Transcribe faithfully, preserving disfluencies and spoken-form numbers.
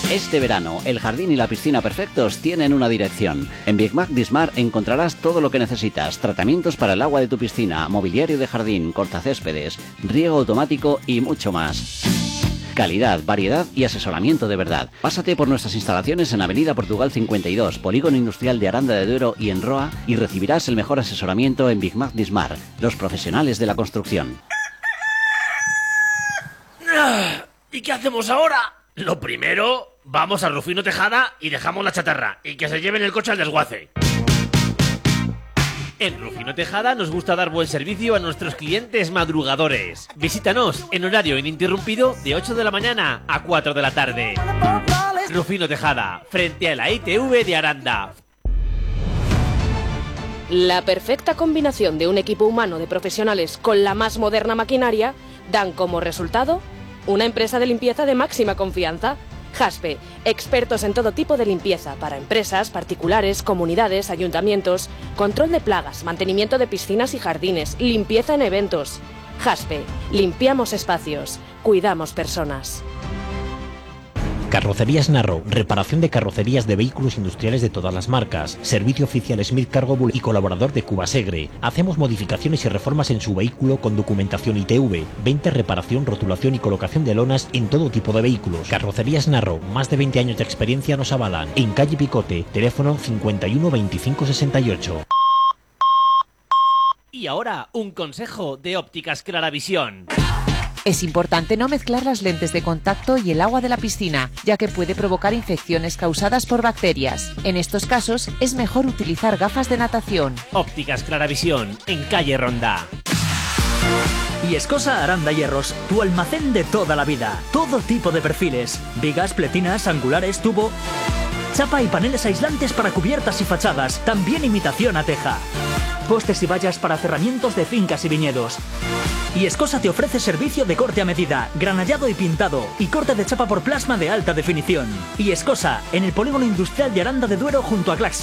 Este verano, el jardín y la piscina perfectos tienen una dirección. En Big Mac Dismar encontrarás todo lo que necesitas. Tratamientos para el agua de tu piscina, mobiliario de jardín, cortacéspedes, riego automático y mucho más. Calidad, variedad y asesoramiento de verdad. Pásate por nuestras instalaciones en Avenida Portugal cincuenta y dos, Polígono Industrial de Aranda de Duero y en Roa, y recibirás el mejor asesoramiento en Big Mac Dismar, los profesionales de la construcción. ¿Y qué hacemos ahora? Lo primero, vamos a Rufino Tejada y dejamos la chatarra, y que se lleven el coche al desguace. En Rufino Tejada nos gusta dar buen servicio a nuestros clientes madrugadores. Visítanos en horario ininterrumpido de ocho de la mañana a cuatro de la tarde. Rufino Tejada, frente a la I T V de Aranda. La perfecta combinación de un equipo humano de profesionales con la más moderna maquinaria dan como resultado una empresa de limpieza de máxima confianza. Jaspe, expertos en todo tipo de limpieza para empresas, particulares, comunidades, ayuntamientos, control de plagas, mantenimiento de piscinas y jardines, limpieza en eventos. Jaspe, limpiamos espacios, cuidamos personas. Carrocerías Narro, reparación de carrocerías de vehículos industriales de todas las marcas, servicio oficial Smith Cargo Bull y colaborador de Cubasegre. Hacemos modificaciones y reformas en su vehículo con documentación I T V, venta, reparación, rotulación y colocación de lonas en todo tipo de vehículos. Carrocerías Narro, más de veinte años de experiencia nos avalan. En calle Picote, teléfono cincuenta y uno veinticinco sesenta y ocho. Y ahora, un consejo de Ópticas Claravisión. Es importante no mezclar las lentes de contacto y el agua de la piscina, ya que puede provocar infecciones causadas por bacterias. En estos casos, es mejor utilizar gafas de natación. Ópticas Claravisión, en calle Ronda. Y Escosa Aranda Hierros, tu almacén de toda la vida. Todo tipo de perfiles, vigas, pletinas, angulares, tubo, chapa y paneles aislantes para cubiertas y fachadas, también imitación a teja. Postes y vallas para cerramientos de fincas y viñedos. Y Escosa te ofrece servicio de corte a medida, granallado y pintado, y corte de chapa por plasma de alta definición. Y Escosa, en el polígono industrial de Aranda de Duero junto a Glax.